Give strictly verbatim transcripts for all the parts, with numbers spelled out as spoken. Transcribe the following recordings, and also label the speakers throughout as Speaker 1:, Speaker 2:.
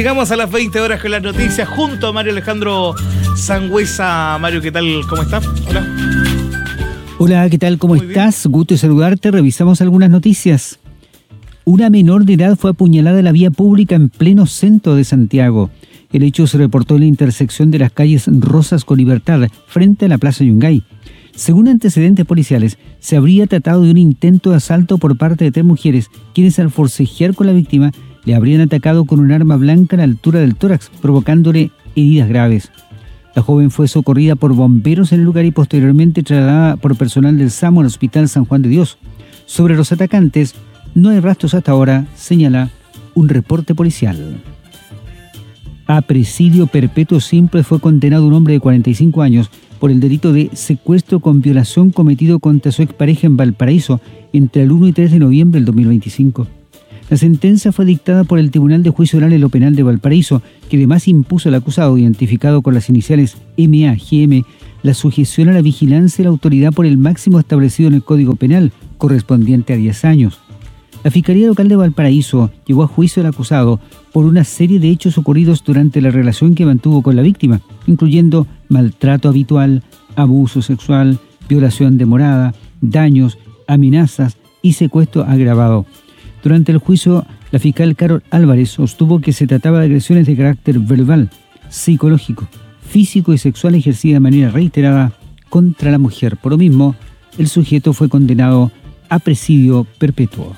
Speaker 1: Llegamos a las veinte horas con las noticias junto a Mario Alejandro Sangüesa. Mario, ¿qué tal? ¿Cómo estás? Hola.
Speaker 2: Hola, ¿qué tal? ¿Cómo
Speaker 1: Muy
Speaker 2: estás? Bien. Gusto de saludarte. Revisamos algunas noticias. Una menor de edad fue apuñalada en la vía pública en pleno centro de Santiago. El hecho se reportó en la intersección de las calles Rosas con Libertad, frente a la Plaza Yungay. Según antecedentes policiales, se habría tratado de un intento de asalto por parte de tres mujeres, quienes al forcejear con la víctima le habrían atacado con un arma blanca a la altura del tórax, provocándole heridas graves. La joven fue socorrida por bomberos en el lugar y posteriormente trasladada por personal del SAMU al Hospital San Juan de Dios. Sobre los atacantes, no hay rastros hasta ahora, señala un reporte policial. A presidio perpetuo simple fue condenado un hombre de cuarenta y cinco años por el delito de secuestro con violación cometido contra su expareja en Valparaíso entre el uno y tres de noviembre del dos mil veinticinco. La sentencia fue dictada por el Tribunal de Juicio Oral en lo Penal de Valparaíso, que además impuso al acusado, identificado con las iniciales M A G M, la sujeción a la vigilancia de la autoridad por el máximo establecido en el Código Penal, correspondiente a diez años. La Fiscalía Local de Valparaíso llevó a juicio al acusado por una serie de hechos ocurridos durante la relación que mantuvo con la víctima, incluyendo maltrato habitual, abuso sexual, violación de morada, daños, amenazas y secuestro agravado. Durante el juicio, la fiscal Carol Álvarez sostuvo que se trataba de agresiones de carácter verbal, psicológico, físico y sexual ejercidas de manera reiterada contra la mujer. Por lo mismo, el sujeto fue condenado a presidio perpetuo.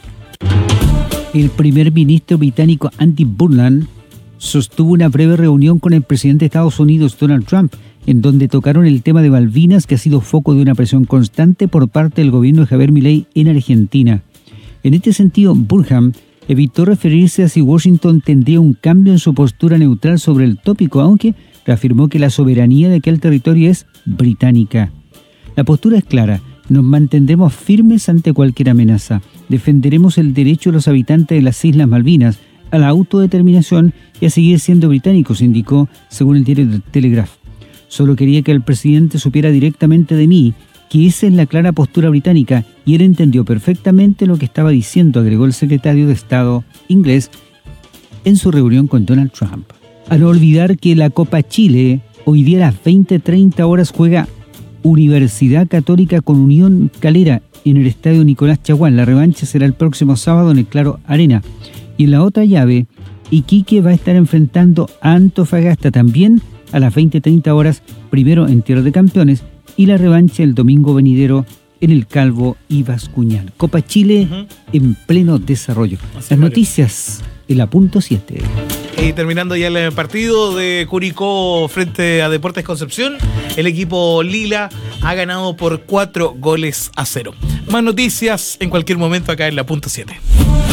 Speaker 2: El primer ministro británico Andy Burnham sostuvo una breve reunión con el presidente de Estados Unidos, Donald Trump, en donde tocaron el tema de Malvinas, que ha sido foco de una presión constante por parte del gobierno de Javier Milei en Argentina. En este sentido, Burnham evitó referirse a si Washington tendría un cambio en su postura neutral sobre el tópico, aunque reafirmó que la soberanía de aquel territorio es británica. La postura es clara: nos mantendremos firmes ante cualquier amenaza. Defenderemos el derecho de los habitantes de las Islas Malvinas a la autodeterminación y a seguir siendo británicos, indicó, según el diario The Telegraph. Solo quería que el presidente supiera directamente de mí que esa es la clara postura británica y él entendió perfectamente lo que estaba diciendo, agregó el secretario de Estado inglés en su reunión con Donald Trump. A no olvidar que la Copa Chile hoy día a las veinte treinta horas juega Universidad Católica con Unión Calera en el estadio Nicolás Chaguán. La revancha será el próximo sábado en el Claro Arena. Y en la otra llave, Iquique va a estar enfrentando a Antofagasta también a las veinte treinta horas, primero en Tierra de Campeones, y la revancha el domingo venidero en el Calvo y Bascuñán. Copa Chile uh-huh. en pleno desarrollo. Así Las noticias de la punto siete.
Speaker 1: Y terminando ya el partido de Curicó frente a Deportes Concepción, el equipo Lila ha ganado por cuatro goles a cero. Más noticias en cualquier momento acá en la punto siete.